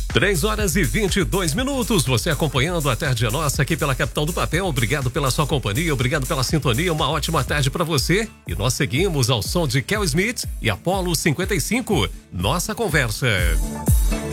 3h22. Você acompanhando a Tarde é Nossa aqui pela Capital do Papel. Obrigado pela sua companhia, obrigado pela sintonia. Uma ótima tarde para você. E nós seguimos ao som de Kel Smith e Apollo 55. Nossa conversa.